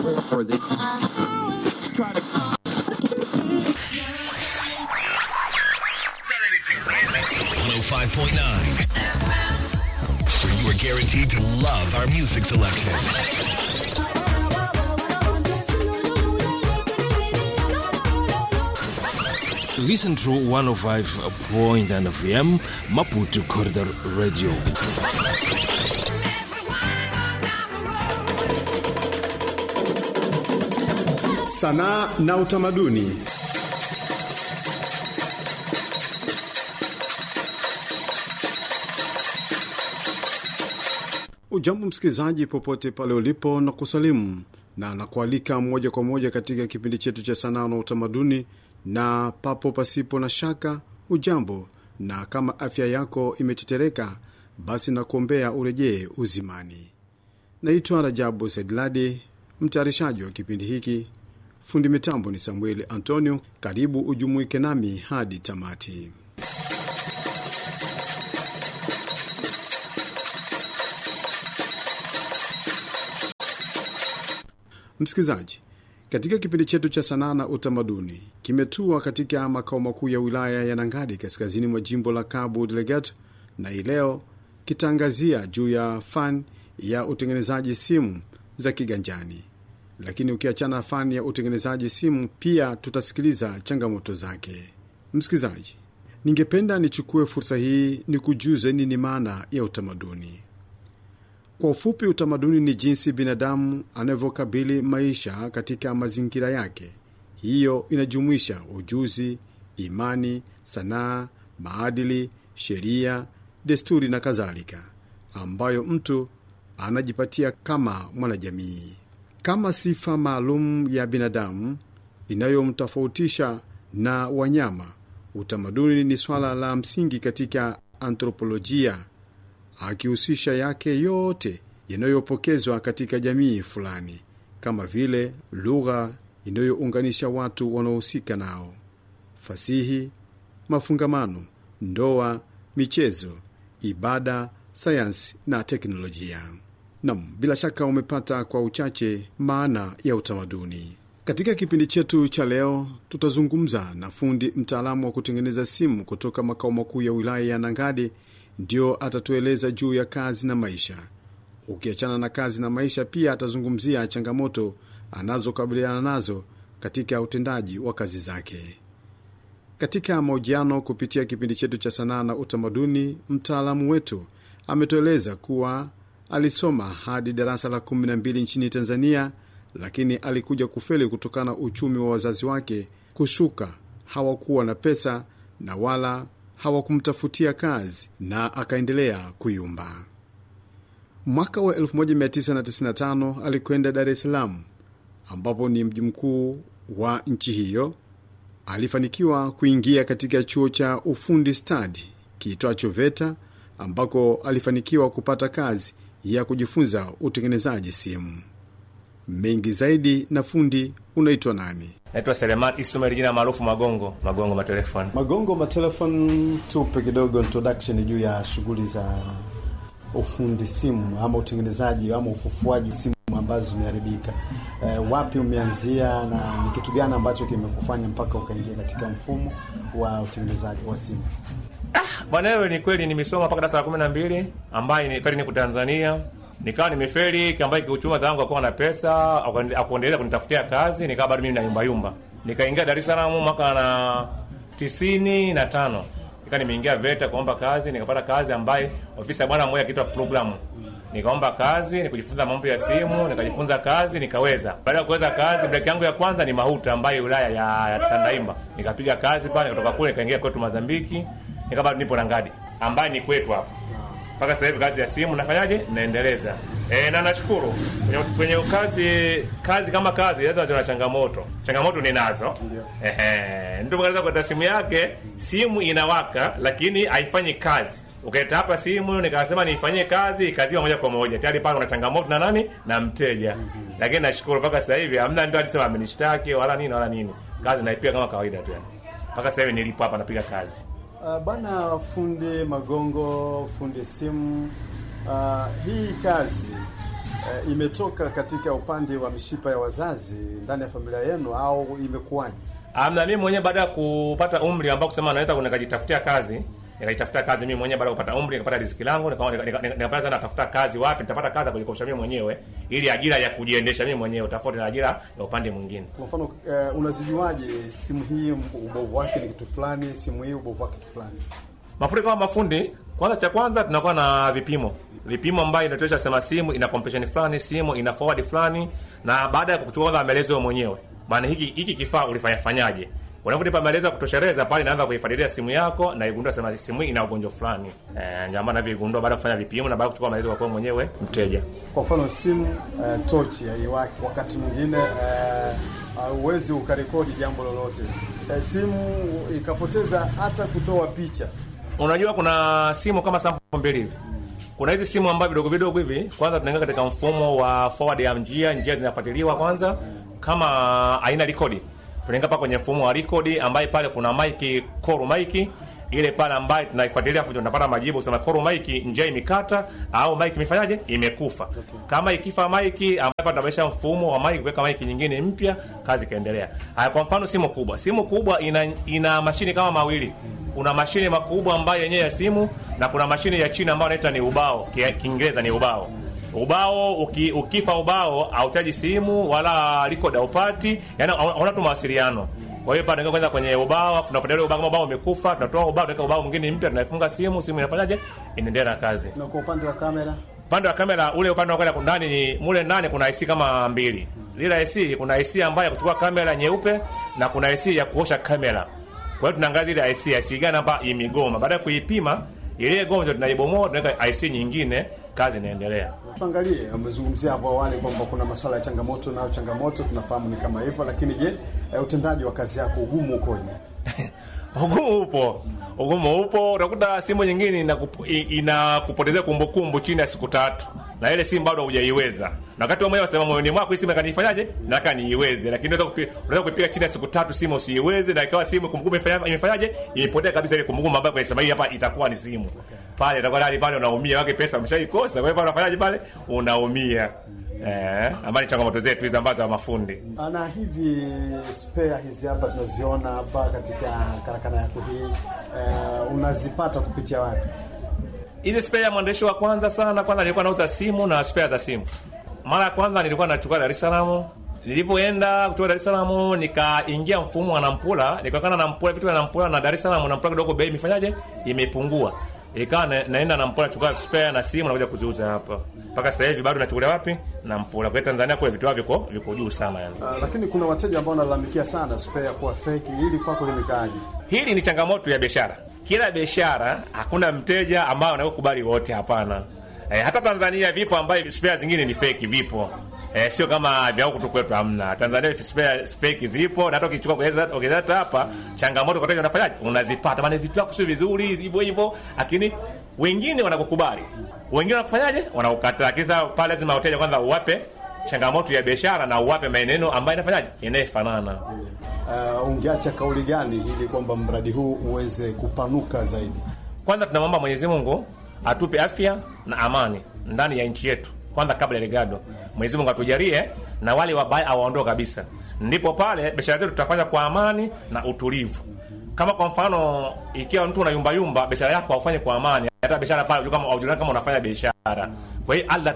or they try to 105.9, where you are guaranteed to love our music selection. Listen to 105.9 FM Maputo Corridor Radio. Sanaa na utamaduni. Ujambo msikilizaji popote pale ulipo na kusalimu na nakualika moja kwa moja katika kipindi chetu cha sanaa na utamaduni, na papo pasipo na shaka ujambo, na kama afya yako imetetereka basi nakuombea urejee uzimani. Naitwa Rajabu Saidladi, mtayarishaji wa kipindi hiki. Fundi mitambo ni Samuel Antonio. Karibu ujumuike nami hadi tamati. Msikilizaji, katika kipindi chetu cha sanaa na utamaduni kimetua katika makao makuu ya wilaya ya Nangadi kaskazini mwa jimbo la Cabo Delgado, na leo kitangazia juu ya fan ya utengenezaji simu za kiganjani. Lakini ukiachana fani ya utengenezaji simu, pia tutasikiliza changamoto zake. Msikilizaji, ningependa nichukue fursa hii ni kujuze nini maana ya utamaduni. Kwa ufupi, utamaduni ni jinsi binadamu anavyokabili maisha katika mazingira yake. Hiyo inajumuisha ujuzi, imani, sanaa, maadili, sheria, desturi na kadhalika, ambayo mtu anajipatia kama mwanajamii. Kama sifa maalum ya binadamu inayomtofautisha na wanyama, utamaduni ni swala la msingi katika antropolojia, akihusisha yake yote yanayopokezwa katika jamii fulani, kama vile lugha inayounganisha watu wanaohusika nao, fasihi, mafungamano, ndoa, michezo, ibada, sayansi na teknolojia. Naam, bila shaka umepata kwa uchache maana ya utamaduni. Katika kipindi chetu cha leo tutazungumza na fundi mtaalamu wa kutengeneza simu kutoka makao makuu ya wilaya ya Nangadi. Ndio atatueleza juu ya kazi na maisha. Ukiachana na kazi na maisha, pia atazungumzia changamoto anazokabiliana nazo katika utendaji wa kazi zake. Katika mahojiano kupitia kipindi chetu cha sanaa na utamaduni, mtaalamu wetu ametueleza kuwa alisoma hadi darasa la 12 nchini Tanzania, lakini alikuja kufeli kutokana na uchumi wa wazazi wake kushuka. Hawakuwa na pesa na wala hawakumtafutia kazi, na akaendelea kuyumba. Mwaka wa 1995 alikwenda Dar es Salaam, ambapo ni mji mkuu wa nchi hiyo. Alifanikiwa kuingia katika chuo cha ufundi stadi kiitwacho VETA, ambako alifanikiwa kupata kazi ya kujifunza utengenezaji simu. Mengi zaidi na fundi, unaitwa nani? Naitwa Seleman Ismail, jina maarufu Magongo Matelefoni. Magongo Matelefoni, tupe kidogo introduction juu ya shughuli za ufundi simu ama utengenezaji ama ufufuaji simu ambazo zimeharibika. Wapi umeanzia na ni kitu gani ambacho kimekufanya mpaka ukaingia katika mfumo wa utengenezaji wa simu? Bwana wewe, ni kweli nimesoma mpaka darasa la 12 ambaye ni kweli niko Tanzania. Nikawa nimefeli kamba kiuchumi zangu akawa na pesa, akuendelea kunitafutia kazi, nikawa bado mimi na yumba. Nikaingia Dar es Salaam mwaka na 95. Nika nimeingia VETA kuomba kazi, nikapata kazi ambaye ofisi ya bwana mmoja kiitwa program. Nikaomba kazi, nikujifunza mambo ya simu, nikajifunza kazi, nikaweza. Baada ya kuweza kazi, break yangu ya kwanza ni Mahuta ambaye wilaya ya Tandaimba. Nikapiga kazi pale, kutoka kule nikaingia kwetu Mozambiki, nikaba nipo Nangadi ambaye ni kwetu hapa. Paka sasa hivi kazi ya simu nafanyaje? Naendeleza. Na nashukuru kwenye kazi kama kazi lazima zina changamoto. Changamoto ninazo. Ndio mkaanza kwa simu yake, simu inawaka lakini haifanyi kazi. Ukaita hapa simu nikasema niifanyie kazi moja kwa moja. Tayari pale kuna changamoto na nani? Na mteja. Lakini nashukuru paka sasa hivi hamna ndio alisema amenishtaki wala nini. Kazi naipia kama kawaida tu yani. Paka sasa hivi nilipo hapa napiga kazi. Bana fundi Magongo, fundi simu, hii kazi imetoka katika upande wa mishipa ya wazazi ndani ya familia yenu au imekuwaje? Na mimi mwenyewe baada ya kupata umri ambao kusema naweza nikajitafutia kazi, mimi mwenyewe baada ya kupata umri nikapata riziki langu, nikapata sana natafuta kazi wapi nitapata kazi kujikosha mimi mwenyewe ili ajira ya kujiendesha mimi mwenyewe tofauti na ajira ya upande mwingine. Kwa mfano unazijuaje simu hii ubovu wake ni kitu fulani, simu hii ubovu wake kitu fulani? Mafundi kama mafundi, cha kwanza tunakuwa na vipimo ambayo inatuonyesha sema simu ina compression fulani, simu ina forward fulani, na baada ya kuchukua maelezo mwenyewe bana hiki kifaa ulifanyaje. Unaponipa maelezo ya kutosheleza pale naanza kuifuatilia simu yako na igundua sema simu ina ugonjwa fulani. Jamaa na vigundua baada ya kufanya vipimo na baada ya kuchukua maelezo kwa mwenyewe mteja. Kwa mfano simu tochi haiwaki, wakati mwingine uwezi ukarekodi jambo lolote. Simu ikapoteza hata kutoa picha. Unajua kuna simu kama sample mbili hivi. Kuna hizi simu ambazo vidogo hivi, kwanza tunaingia katika mfumo wa forward ya njia zinafuatiliwa kwanza kama aina rekodi. Tunaingia pale kwenye mfumo wa rekodi ambaye pale kuna mic, core mic, ile pale ambaye tunaifuatilia hapo tunapata majibu sema core mic njia imekata au mic imefanyaje imekufa. Okay. Kama ikifa mic ambapo tunabadilisha mfumo wa mic kuweka mic nyingine mpya, kazi kaendelea. Haya, kwa mfano simu kubwa ina mashine kama mawili. Kuna mashine makubwa ambayo yenyewe ya simu na kuna mashine ya chini ambayo inaitwa ni ubao, Kiingereza ni ubao. Ubao ukifa ubao hautaji simu wala record upati, yani hauna tu mawasiliano. Kwa hiyo pale kwanza kwenye ubao tunafuatilia ubao, kama ubao umekufa tunatoa ubao tunaweka ubao mwingine mpya, tunaifunga simu inafanyaje inaendelea na kazi. Na kwa upande wa kamera? Upande wa kamera ule upande wa kwenda ndani mule ndani kuna IC kama mbili. Zile IC kuna IC ambayo ya kuchukua kamera nyeupe na kuna IC ya kuosha kamera. Kwa hiyo tunaangalia ile IC gani hapa imegoma. Baada ya kuipima ile gomzo tunaibomoa tunaweka IC nyingine, kazi inaendelea. Tuangalie, umezungumzia hapo awali kwamba kuna masuala ya changamoto na changamoto tunafahamu ni kama hivyo, lakini je, utendaji wa kazi yako ugumu ukoje? Ugumu upo. Utakuta simu nyingine inakupotezea kumbukumbu chini ya siku 3. Na ile simu bado hujaiweza. Na wakati wewe unasema moyoni mwako hii simu kanifanyaje? Nataka niiweze. Lakini unaweza kupiga chini ya siku 3 simu usiiweze na ikawa simu kumbukumbu imefanyaje? Imepotea kabisa ile kumbukumbu ambayo kwa sema hii hapa itakuwa ni simu. Pale itakuwa ndani pale unaumia, wake pesa umeshaikosa. Kwa hivyo unafanyaje pale? Unaumia. Ambayo ni changamoto zetu hizo ambazo za mafundi. Ana hivi spare hizi hapa tunaziona hapa katika karakana yako hii, unazipata kupitia wapi? Hizi spare ya mwandishi wa kwanza nilikuwa nauza simu na spare za simu. Mara ya kwanza nilikuwa nachukua Dar es Salaam. Nilipoenda kutoka Dar es Salaam nikaingia mfumo wa Nampula, nikakana Nampula vitu vya Nampula na Dar es Salaam Nampula kidogo bei imefanyaje? Imepungua. Ikawa naenda Nampula chukua spare na simu na kuja kuziuza hapa. Mpaka sasa hivi bado nachukulia wapi? Nampula. Kwa Tanzania kule vitu viko juu sana yani. Lakini kuna wateja ambao wanalalamikia sana spare kuwa fake. Hili kwako limekaaje? Hili ni changamoto ya biashara. Kila biashara hakuna mteja ambao anakubali wote, hapana. Hata Tanzania vipo ambayo spare zingine ni fake vipo. Sio kama vya huko tu kwetu hamna. Tanzania spare fake zipo na hata ukichukua kuweza hapa changamoto kwa unafanyaje? Unazipata. Maana vitu vyako sio vizuri hivyo, lakini wengine wanakukubali. Wengine wanakufanyaje? Wanaukataa. Kisa pale lazima wateja kwanza uwape changamoto ya biashara na uwape maneno ambayo inafanyaje? Inafanana. Ungeacha kauli gani ili kwamba mradi huu uweze kupanuka zaidi? Kwanza tunamwomba Mwenyezi Mungu atupe afya na amani ndani ya nchi yetu. Kwanza kabla ya Legado. Mwenyezi Mungu atujalie na wale wabaya awaondoe kabisa. Ndipo pale biashara zetu tutafanya kwa amani na utulivu. Kama kwa mfano ikiwa mtu unayumba biashara yako aufanye kwa amani, hata biashara pale kama unafanya biashara. Kwa hiyo Allah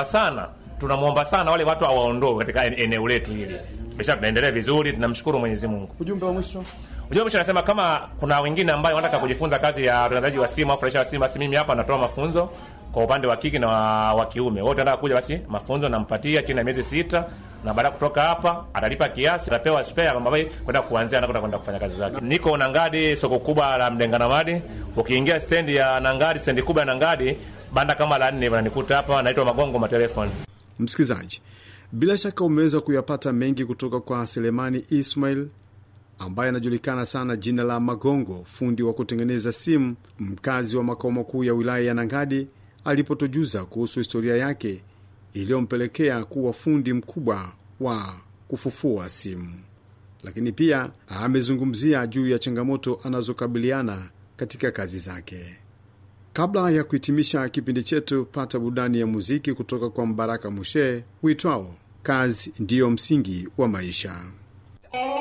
tunamuomba sana wale watu awaondoe katika eneo letu hili. Biashara tunaendelea vizuri, tunamshukuru Mwenyezi Mungu. Ujumbe wa mwisho nasema kama kuna wengine ambao wanataka kujifunza kazi ya utangazaji wa simu au fresha wa simu, basi mimi hapa natoa mafunzo kwa upande wa kike na wa kiume. Wote wanataka kuja, basi mafunzo nampatia chini ya miezi 6 na baada kutoka hapa atalipa kiasi, atapewa spare ambayo kwenda kuanzia na kwenda kufanya kazi zake. Niko Nangadi, soko kubwa la Mdenganamadi. Ukiingia stand ya Nangadi, stand kubwa ya Nangadi, banda kama la 4 wananikuta hapa, naitwa Magongo matelefoni. Msikilizaji, bila shaka umeweza kuyapata mengi kutoka kwa Selemani Ismail ambaye anajulikana sana jina la Magongo, fundi wa kutengeneza simu, mkazi wa makao makuu ya wilaya ya Nangadi, alipotujuza kuhusu historia yake iliyompelekea kuwa fundi mkubwa wa kufufua simu. Lakini pia amezungumzia juu ya changamoto anazokabiliana katika kazi zake. Kabla ya kuhitimisha kipindi chetu, pata burudani ya muziki kutoka kwa Mbaraka Mushe uitwao Kazi Ndiyo Msingi wa Maisha.